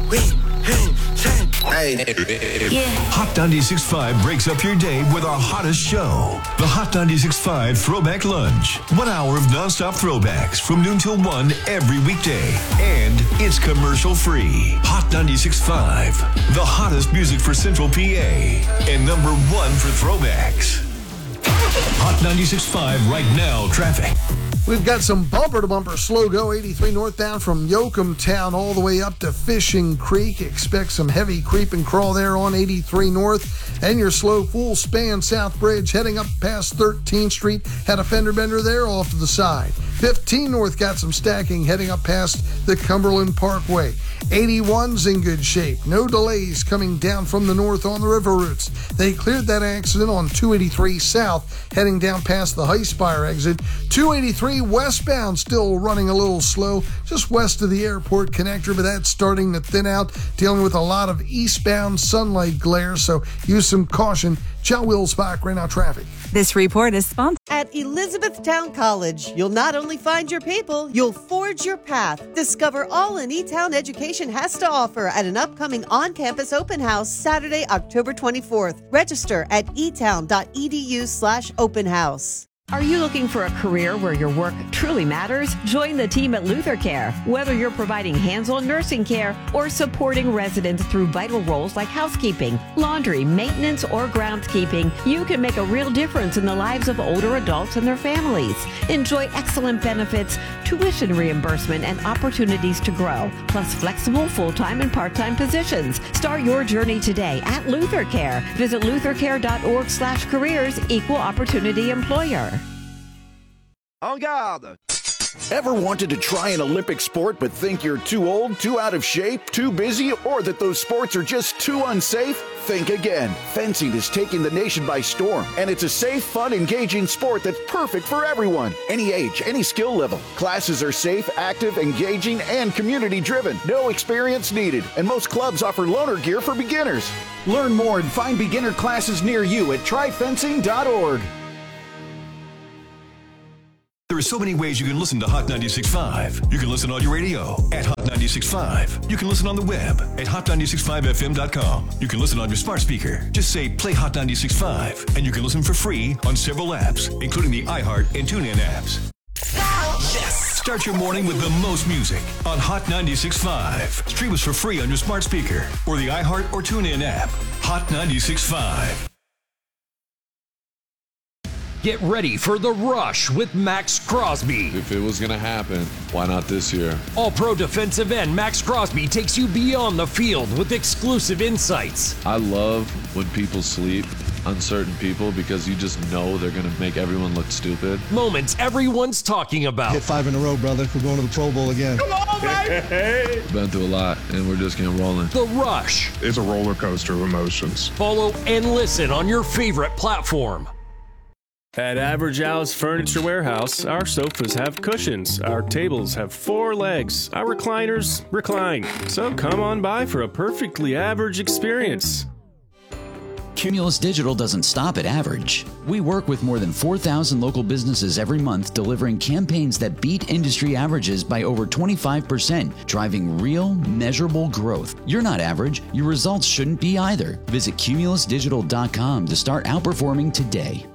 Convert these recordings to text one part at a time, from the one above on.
Yeah. Hot 96.5 breaks up your day with our hottest show. The Hot 96.5 Throwback Lunch. 1 hour of nonstop throwbacks from noon till 1 every weekday. And it's commercial free. Hot 96.5. The hottest music for Central PA. And number 1 for throwbacks. Hot 96.5 right now, traffic. We've got some bumper-to-bumper slow go 83 northbound from Yoakum Town all the way up to Fishing Creek. Expect some heavy creep and crawl there on 83 north. And your slow full span South Bridge heading up past 13th Street. Had a fender bender there off to the side. 15 north got some stacking heading up past the Cumberland Parkway. 81's in good shape. No delays coming down from the north on the river routes. They cleared that accident on 283 south heading down past the Highspire exit. 283 westbound still running a little slow just west of the airport connector, but that's starting to thin out, dealing with a lot of eastbound sunlight glare, so use some caution. Chell Will Spock right now traffic. This report is sponsored at Elizabethtown College. You'll not only find your people, you'll forge your path. Discover all an E-Town education has to offer at an upcoming on-campus open house Saturday, October 24th. Register at etown.edu/open house. Are you looking for a career where your work truly matters? Join the team at Luther Care. Whether you're providing hands-on nursing care or supporting residents through vital roles like housekeeping, laundry, maintenance, or groundskeeping, you can make a real difference in the lives of older adults and their families. Enjoy excellent benefits, tuition reimbursement, and opportunities to grow, plus flexible full-time and part-time positions. Start your journey today at Luther Care. Visit luthercare.org/careers, equal opportunity employer. En garde! Ever wanted to try an Olympic sport but think you're too old, too out of shape, too busy, or that those sports are just too unsafe? Think again. Fencing is taking the nation by storm, and it's a safe, fun, engaging sport that's perfect for everyone. Any age, any skill level. Classes are safe, active, engaging, and community-driven. No experience needed, and most clubs offer loaner gear for beginners. Learn more and find beginner classes near you at tryfencing.org. There are so many ways you can listen to Hot 96.5. You can listen on your radio at Hot 96.5. You can listen on the web at hot965fm.com. You can listen on your smart speaker. Just say play Hot 96.5, and you can listen for free on several apps, including the iHeart and TuneIn apps. Yes! Start your morning with the most music on Hot 96.5. Stream us for free on your smart speaker or the iHeart or TuneIn app. Hot 96.5. Get ready for The Rush with Max Crosby. If it was going to happen, why not this year? All-pro defensive end Max Crosby takes you beyond the field with exclusive insights. I love when people sleep on certain people because you just know they're going to make everyone look stupid. Moments everyone's talking about. Hit 5 in a row, brother. We're going to the Pro Bowl again. Come on, baby! We've been through a lot, and we're just getting rolling. The Rush. It's a roller coaster of emotions. Follow and listen on your favorite platform. At Average Al's Furniture Warehouse, our sofas have cushions, our tables have 4 legs, our recliners recline. So come on by for a perfectly average experience. Cumulus Digital doesn't stop at average. We work with more than 4,000 local businesses every month, delivering campaigns that beat industry averages by over 25%, driving real, measurable growth. You're not average. Your results shouldn't be either. Visit cumulusdigital.com to start outperforming today.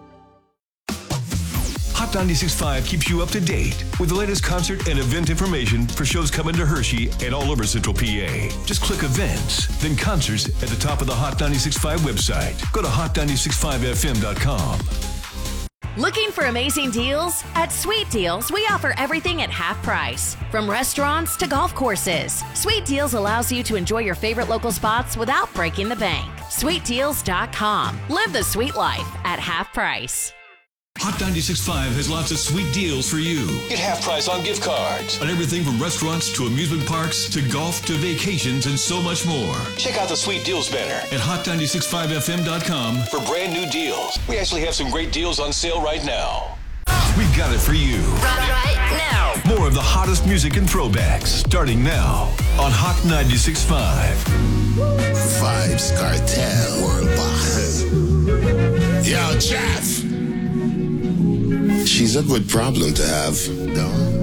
Hot 96.5 keeps you up to date with the latest concert and event information for shows coming to Hershey and all over Central PA. Just click events, then concerts at the top of the Hot 96.5 website. Go to hot965fm.com. Looking for amazing deals? At Sweet Deals, we offer everything at half price. From restaurants to golf courses, Sweet Deals allows you to enjoy your favorite local spots without breaking the bank. SweetDeals.com. Live the sweet life at half price. Hot 96.5 has lots of sweet deals for you. Get half price on gift cards on everything from restaurants to amusement parks to golf to vacations and so much more. Check out the Sweet Deals banner at hot965fm.com for brand new deals. We actually have some great deals on sale right now. We've got it for you. Right now. More of the hottest music and throwbacks starting now on Hot 96.5. Vibes Cartel Worldwide. Yo, Jeff. She's a good problem to have, though.